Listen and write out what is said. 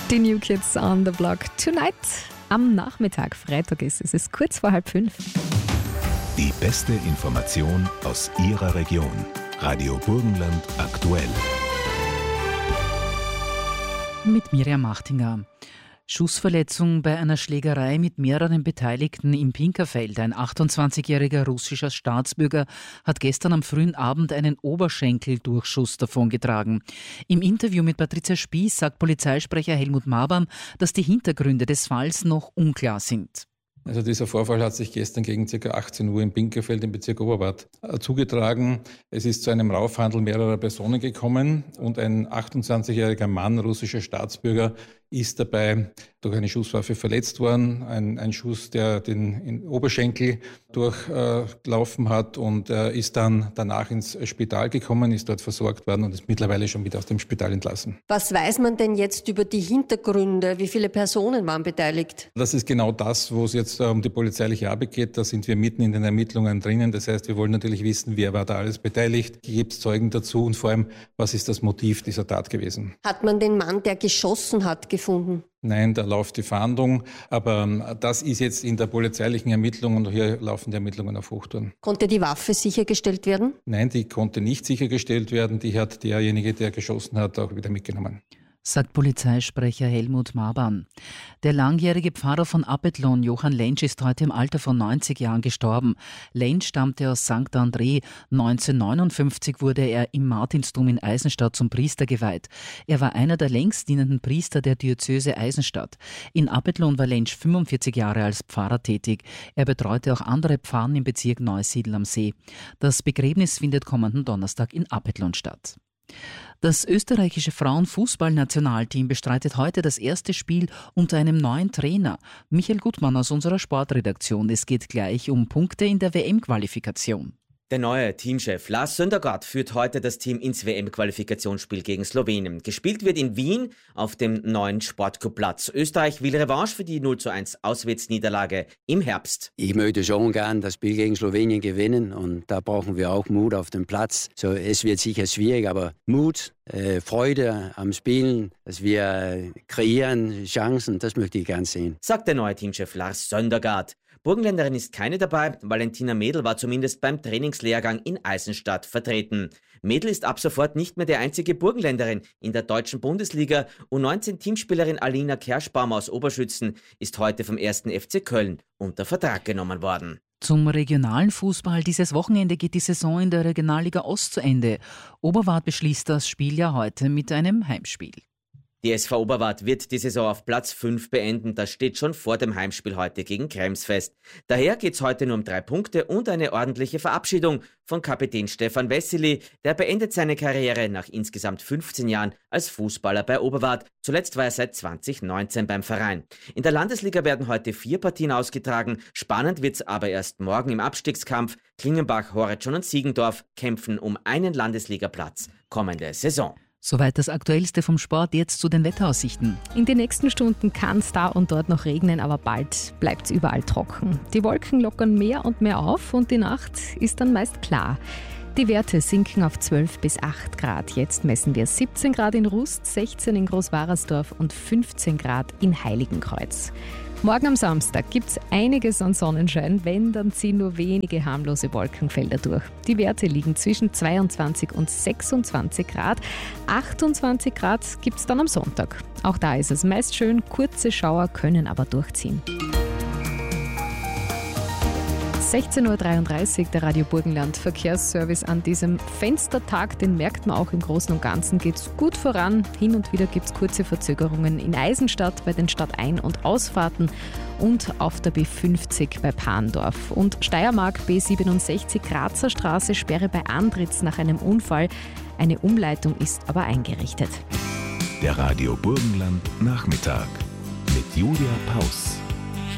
Die New Kids on the Block tonight. Am Nachmittag, Freitag ist es. Es ist kurz vor 4:30. Die beste Information aus Ihrer Region. Radio Burgenland aktuell. Mit Miriam Machtinger. Schussverletzung bei einer Schlägerei mit mehreren Beteiligten im Pinkerfeld. Ein 28-jähriger russischer Staatsbürger hat gestern am frühen Abend einen Oberschenkeldurchschuss davongetragen. Im Interview mit Patricia Spieß sagt Polizeisprecher Helmut Maban, dass die Hintergründe des Falls noch unklar sind. Also dieser Vorfall hat sich gestern gegen ca. 18 Uhr im Pinkerfeld im Bezirk Oberwart zugetragen. Es ist zu einem Raufhandel mehrerer Personen gekommen und ein 28-jähriger Mann, russischer Staatsbürger, ist dabei durch eine Schusswaffe verletzt worden. Ein Schuss, der den Oberschenkel durchlaufen hat, und ist dann danach ins Spital gekommen, ist dort versorgt worden und ist mittlerweile schon wieder aus dem Spital entlassen. Was weiß man denn jetzt über die Hintergründe? Wie viele Personen waren beteiligt? Das ist genau das, wo es jetzt um die polizeiliche Arbeit geht. Da sind wir mitten in den Ermittlungen drinnen. Das heißt, wir wollen natürlich wissen, wer war da alles beteiligt, gibt es Zeugen dazu und vor allem, was ist das Motiv dieser Tat gewesen. Hat man den Mann, der geschossen hat, gefunden? Nein, da läuft die Fahndung, aber das ist jetzt in der polizeilichen Ermittlung und hier laufen die Ermittlungen auf Hochtouren. Konnte die Waffe sichergestellt werden? Nein, die konnte nicht sichergestellt werden. Die hat derjenige, der geschossen hat, auch wieder mitgenommen, sagt Polizeisprecher Helmut Maban. Der langjährige Pfarrer von Appetlon, Johann Lentsch, ist heute im Alter von 90 Jahren gestorben. Lentsch stammte aus St. André. 1959 wurde er im Martinsdom in Eisenstadt zum Priester geweiht. Er war einer der längst dienenden Priester der Diözese Eisenstadt. In Appetlon war Lentsch 45 Jahre als Pfarrer tätig. Er betreute auch andere Pfarren im Bezirk Neusiedl am See. Das Begräbnis findet kommenden Donnerstag in Appetlon statt. Das österreichische Frauenfußballnationalteam bestreitet heute das erste Spiel unter einem neuen Trainer. Michael Gutmann aus unserer Sportredaktion. Es geht gleich um Punkte in der WM-Qualifikation. Der neue Teamchef Lars Søndergaard führt heute das Team ins WM-Qualifikationsspiel gegen Slowenien. Gespielt wird in Wien auf dem neuen Sportclubplatz. Österreich will Revanche für die 0:1 Auswärtsniederlage im Herbst. Ich möchte schon gern das Spiel gegen Slowenien gewinnen, und da brauchen wir auch Mut auf dem Platz. So, es wird sicher schwierig, aber Mut, Freude am Spielen, dass wir kreieren Chancen, das möchte ich gern sehen, sagt der neue Teamchef Lars Søndergaard. Burgenländerin ist keine dabei. Valentina Mädel war zumindest beim Trainingslehrgang in Eisenstadt vertreten. Mädel ist ab sofort nicht mehr die einzige Burgenländerin in der deutschen Bundesliga. U19-Teamspielerin Alina Kerschbaum aus Oberschützen ist heute vom 1. FC Köln unter Vertrag genommen worden. Zum regionalen Fußball. Dieses Wochenende geht die Saison in der Regionalliga Ost zu Ende. Oberwart beschließt das Spiel ja heute mit einem Heimspiel. Die SV Oberwart wird die Saison auf Platz 5 beenden. Das steht schon vor dem Heimspiel heute gegen Krems fest. Daher geht es heute nur um 3 Punkte und eine ordentliche Verabschiedung von Kapitän Stefan Wessely. Der beendet seine Karriere nach insgesamt 15 Jahren als Fußballer bei Oberwart. Zuletzt war er seit 2019 beim Verein. In der Landesliga werden heute 4 Partien ausgetragen. Spannend wird's aber erst morgen im Abstiegskampf. Klingenbach, Horetschon und Siegendorf kämpfen um einen Landesligaplatz kommende Saison. Soweit das Aktuellste vom Sport, jetzt zu den Wetteraussichten. In den nächsten Stunden kann es da und dort noch regnen, aber bald bleibt es überall trocken. Die Wolken lockern mehr und mehr auf und die Nacht ist dann meist klar. Die Werte sinken auf 12 bis 8 Grad. Jetzt messen wir 17 Grad in Rust, 16 in Großwarersdorf und 15 Grad in Heiligenkreuz. Morgen am Samstag gibt es einiges an Sonnenschein, wenn, dann ziehen nur wenige harmlose Wolkenfelder durch. Die Werte liegen zwischen 22 und 26 Grad. 28 Grad gibt es dann am Sonntag. Auch da ist es meist schön, kurze Schauer können aber durchziehen. 16:33 Uhr, der Radio Burgenland Verkehrsservice an diesem Fenstertag. Den merkt man auch im Großen und Ganzen, geht es gut voran. Hin und wieder gibt es kurze Verzögerungen in Eisenstadt bei den Stadtein- und Ausfahrten und auf der B50 bei Parndorf. Und Steiermark B67 Grazer Straße, Sperre bei Andritz nach einem Unfall. Eine Umleitung ist aber eingerichtet. Der Radio Burgenland Nachmittag mit Julia Paus.